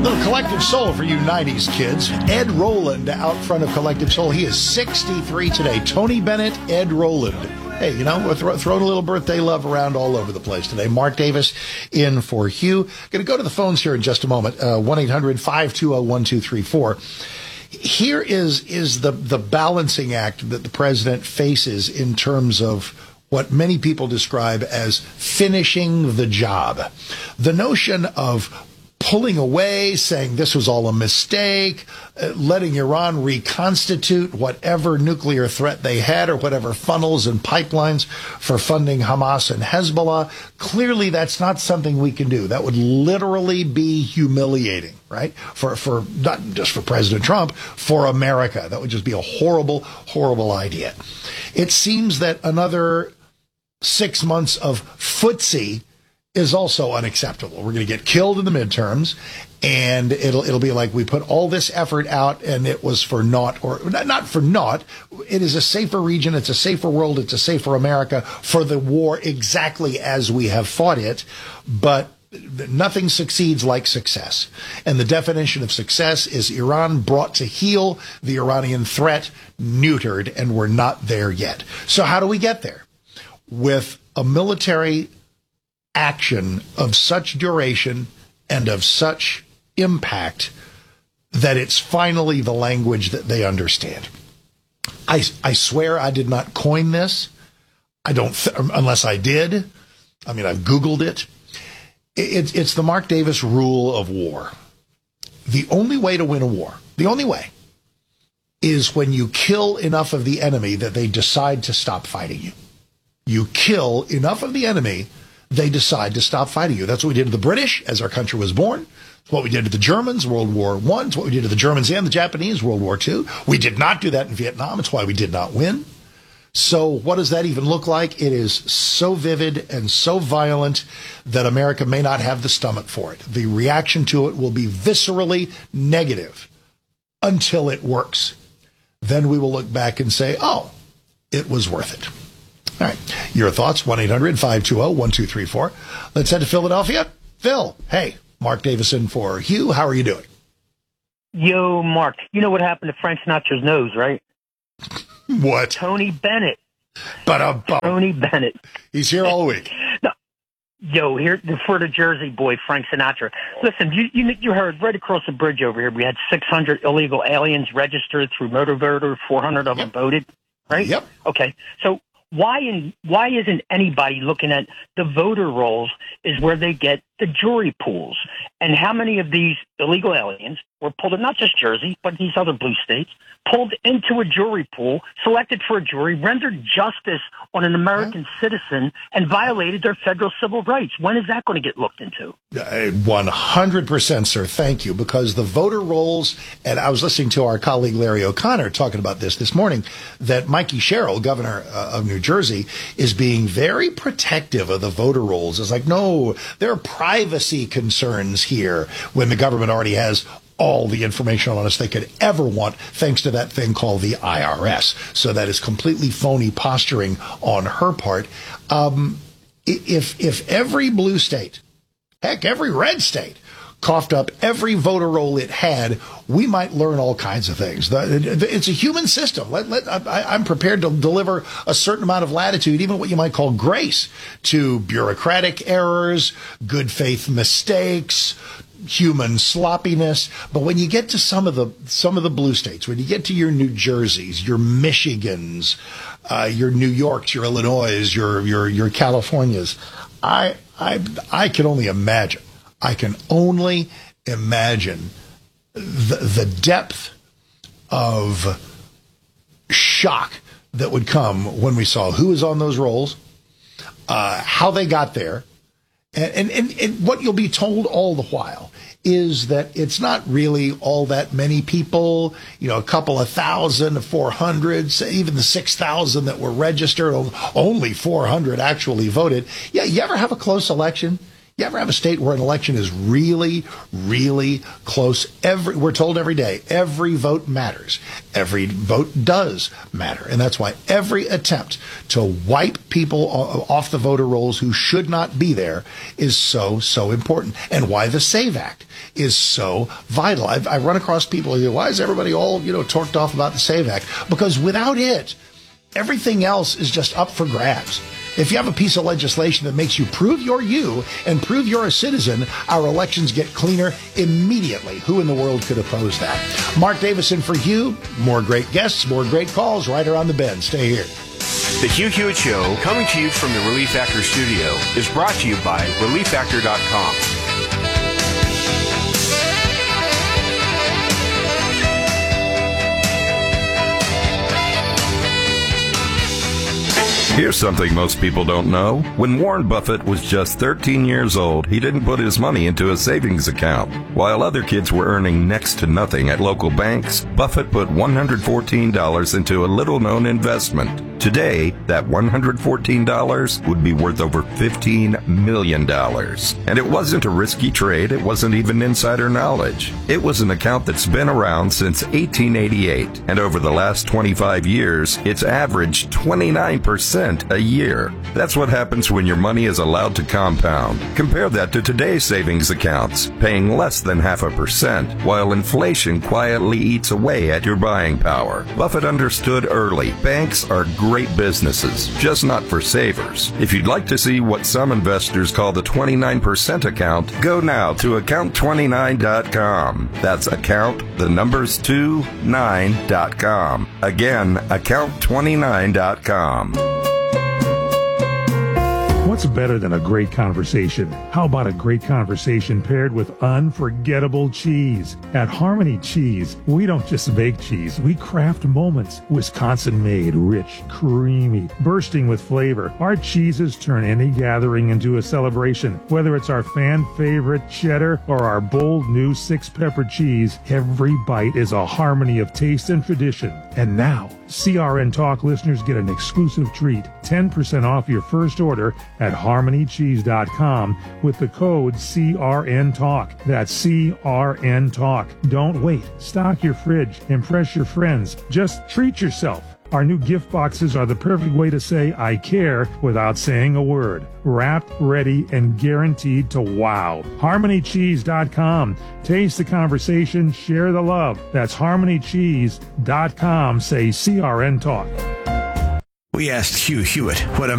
Little Collective Soul for you 90s kids. Ed Roland out front of Collective Soul. He is 63 today. Tony Bennett, Ed Roland. Hey, you know, we're throwing a little birthday love around all over the place today. Mark Davis in for Hugh. Going to go to the phones here in just a moment. 1-800-520-1234. Here is the balancing act that the president faces in terms of what many people describe as finishing the job. The notion of pulling away, saying this was all a mistake, letting Iran reconstitute whatever nuclear threat they had or whatever funnels and pipelines for funding Hamas and Hezbollah. Clearly, that's not something we can do. That would literally be humiliating, right? For not just for President Trump, for America. That would just be a horrible, horrible idea. It seems that another 6 months of footsie is also unacceptable. We're going to get killed in the midterms, and it'll be like we put all this effort out and it was for naught, or not for naught. It is a safer region. It's a safer world. It's a safer America for the war exactly as we have fought it. But nothing succeeds like success. And the definition of success is Iran brought to heel, the Iranian threat neutered, and we're not there yet. So how do we get there? With a military action of such duration and of such impact that it's finally the language that they understand. I swear I did not coin this. I don't, unless I did. I mean, I've Googled it. It's the Mark Davis rule of war. The only way to win a war, the only way, is when you kill enough of the enemy that they decide to stop fighting you. You kill enough of the enemy, they decide to stop fighting you. That's what we did to the British as our country was born. It's what we did to the Germans, World War I. It's what we did to the Germans and the Japanese, World War II. We did not do that in Vietnam. It's why we did not win. So what does that even look like? It is so vivid and so violent that America may not have the stomach for it. The reaction to it will be viscerally negative until it works. Then we will look back and say, oh, it was worth it. All right. Your thoughts, 1-800-520-1234. Let's head to Philadelphia. Phil, hey, Mark Davison for Hugh. How are you doing? Yo, Mark, you know what happened to Frank Sinatra's nose, right? What? Tony Bennett. Tony Bennett. He's here all week. No. Yo, here for the Jersey boy, Frank Sinatra. Listen, you heard right across the bridge over here, we had 600 illegal aliens registered through Motor Voter, 400 of them voted, right? Yep. Okay, so why isn't anybody looking at the voter rolls is where they get the jury pools? And how many of these illegal aliens were pulled in, not just Jersey, but these other blue states, pulled into a jury pool, selected for a jury, rendered justice on an American citizen, and violated their federal civil rights? When is that going to get looked into? 100%, sir. Thank you. Because the voter rolls, and I was listening to our colleague Larry O'Connor talking about this morning, that Mikey Sherrill, governor of New Jersey, is being very protective of the voter rolls. It's like, no, there are privacy concerns here when the government already has all the information on us they could ever want, thanks to that thing called the IRS. So that is completely phony posturing on her part. If every blue state, heck, every red state, coughed up every voter roll it had, we might learn all kinds of things. It's a human system. I'm prepared to deliver a certain amount of latitude, even what you might call grace, to bureaucratic errors, good faith mistakes, human sloppiness. But when you get to some of the blue states, when you get to your New Jerseys, your Michigans, your New Yorks, your Illinois, your Californias, I can only imagine. I can only imagine the depth of shock that would come when we saw who was on those rolls, how they got there, and what you'll be told all the while is that it's not really all that many people, a couple of thousand, 400, even the 6,000 that were registered, only 400 actually voted. Yeah, you ever have a close election? You ever have a state where an election is really, really close? We're told every day, every vote matters. Every vote does matter. And that's why every attempt to wipe people off the voter rolls who should not be there is so, so important. And why the SAVE Act is so vital. I run across people who go, why is everybody all, torqued off about the SAVE Act? Because without it, everything else is just up for grabs. If you have a piece of legislation that makes you prove you're you and prove you're a citizen, our elections get cleaner immediately. Who in the world could oppose that? Mark Davison for Hugh. More great guests, more great calls right around the bend. Stay here. The Hugh Hewitt Show, coming to you from the Relief Factor studio, is brought to you by ReliefFactor.com. Here's something most people don't know. When Warren Buffett was just 13 years old, he didn't put his money into a savings account. While other kids were earning next to nothing at local banks, Buffett put $114 into a little-known investment. Today, that $114 would be worth over $15 million. And it wasn't a risky trade. It wasn't even insider knowledge. It was an account that's been around since 1888. And over the last 25 years, it's averaged 29% a year. That's what happens when your money is allowed to compound. Compare that to today's savings accounts, paying less than 0.5%, while inflation quietly eats away at your buying power. Buffett understood early. Banks are great businesses, just not for savers. If you'd like to see what some investors call the 29% account, go now to account29.com. That's account29.com. Again, account29.com. What's better than a great conversation? How about a great conversation paired with unforgettable cheese? At Harmony Cheese, we don't just make cheese, we craft moments. Wisconsin-made, rich, creamy, bursting with flavor. Our cheeses turn any gathering into a celebration. Whether it's our fan-favorite cheddar or our bold new 6-pepper cheese, every bite is a harmony of taste and tradition. And now, CRN Talk listeners get an exclusive treat, 10% off your first order at harmonycheese.com with the code CRN Talk. That's CRN Talk. Don't wait. Stock your fridge. Impress your friends. Just treat yourself. Our new gift boxes are the perfect way to say I care without saying a word. Wrapped, ready, and guaranteed to wow. HarmonyCheese.com. Taste the conversation, share the love. That's HarmonyCheese.com. Say CRN Talk. We asked Hugh Hewitt what